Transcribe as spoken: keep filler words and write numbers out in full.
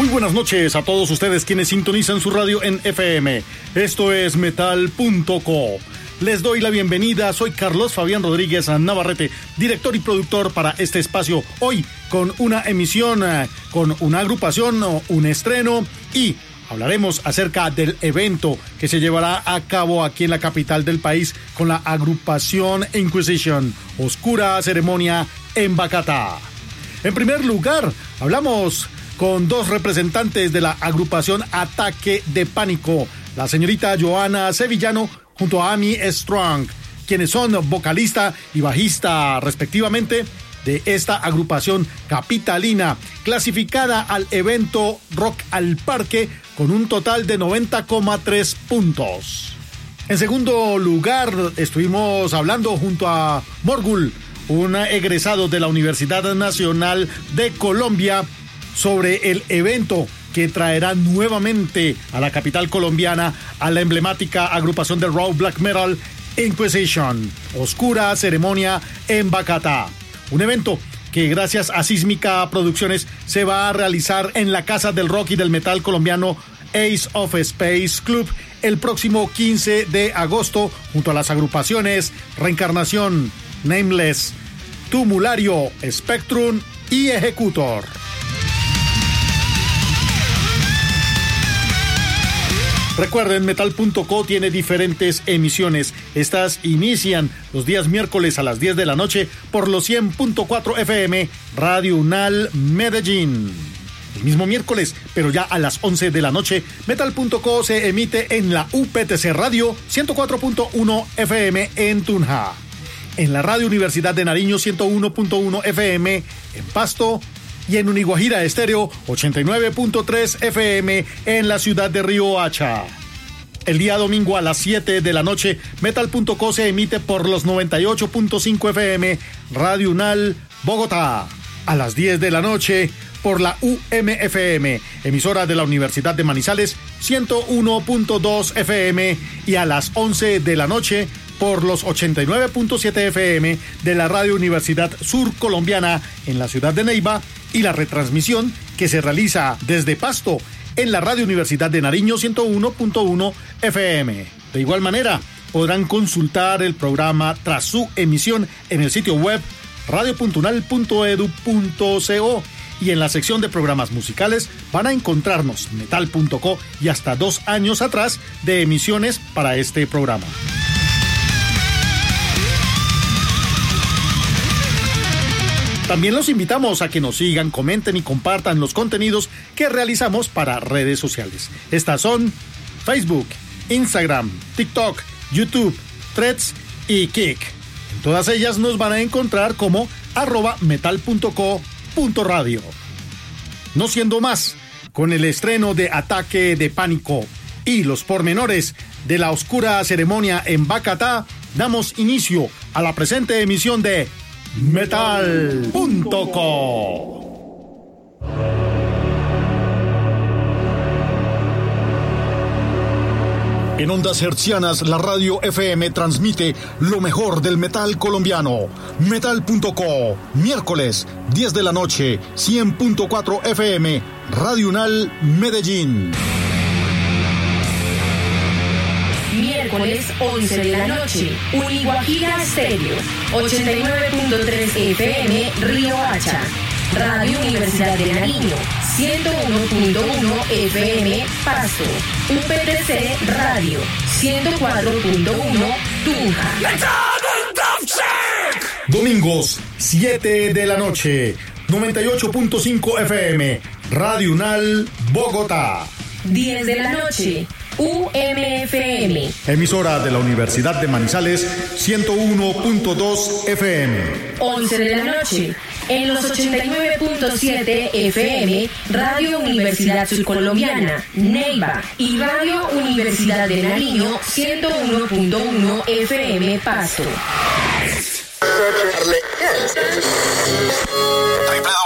Muy buenas noches a todos ustedes quienes sintonizan su radio en F M. Esto es metal punto co. Les doy la bienvenida, soy Carlos Fabián Rodríguez Navarrete, director y productor para este espacio. Hoy con una emisión, con una agrupación, un estreno y hablaremos acerca del evento que se llevará a cabo aquí en la capital del país con la agrupación Inquisition, Oscura Ceremonia en Bacatá. En primer lugar, hablamos con dos representantes de la agrupación Ataque de Pánico, la señorita Joana Sevillano junto a Amy Strong, quienes son vocalista y bajista respectivamente de esta agrupación capitalina, clasificada al evento Rock al Parque con un total de noventa coma tres puntos. En segundo lugar, estuvimos hablando junto a Morgul, un egresado de la Universidad Nacional de Colombia, sobre el evento que traerá nuevamente a la capital colombiana a la emblemática agrupación de raw black metal Inquisition, Oscura Ceremonia en Bacatá. Un evento que gracias a Sísmica Producciones se va a realizar en la Casa del Rock y del Metal colombiano Ace of Space Club el próximo quince de agosto junto a las agrupaciones Reencarnación, Nameless, Tumulario, Spectrum y Ejecutor. Recuerden, metal punto co tiene diferentes emisiones. Estas inician los días miércoles a las diez de la noche por los cien punto cuatro F M Radio Unal Medellín. El mismo miércoles, pero ya a las once de la noche, metal punto co se emite en la U P T C Radio ciento cuatro punto uno F M en Tunja. En la Radio Universidad de Nariño ciento uno punto uno F M en Pasto. Y en Uniguajira Estéreo ochenta y nueve punto tres F M en la ciudad de Riohacha. El día domingo a las siete de la noche, metal punto co se emite por los noventa y ocho punto cinco F M Radio Unal Bogotá. A las diez de la noche por la U M F M, emisora de la Universidad de Manizales ciento uno punto dos F M, y a las once de la noche por los ochenta y nueve punto siete F M de la Radio Universidad Sur Colombiana en la ciudad de Neiva, y la retransmisión que se realiza desde Pasto en la Radio Universidad de Nariño ciento uno punto uno F M. De igual manera, podrán consultar el programa tras su emisión en el sitio web radio punto unal punto edu punto co, y en la sección de programas musicales van a encontrarnos metal punto co y hasta dos años atrás de emisiones para este programa. También los invitamos a que nos sigan, comenten y compartan los contenidos que realizamos para redes sociales. Estas son Facebook, Instagram, TikTok, YouTube, Threads y Kik. En todas ellas nos van a encontrar como arroba metal punto co punto radio. No siendo más, con el estreno de Ataque de Pánico y los pormenores de la Oscura Ceremonia en Bacatá, damos inicio a la presente emisión de metal punto co. En ondas hertzianas, la radio F M transmite lo mejor del metal colombiano. metal punto co, miércoles, diez de la noche, cien punto cuatro F M, Radio Unal Medellín. Miércoles once de la noche, Uniguajira Estéreo, ochenta y nueve punto tres F M Riohacha, Radio Universidad de Nariño, ciento uno punto uno F M Pasto, U P T C Radio, ciento cuatro punto uno Tunja. Domingos, siete de la noche, noventa y ocho punto cinco F M, Radio Unal Bogotá. diez de la noche, U M F M. Emisora de la Universidad de Manizales, ciento uno punto dos F M. once de la noche, en los ochenta y nueve punto siete F M, Radio Universidad Surcolombiana, Neiva, y Radio Universidad de Nariño, ciento uno punto uno F M Pasto. w w w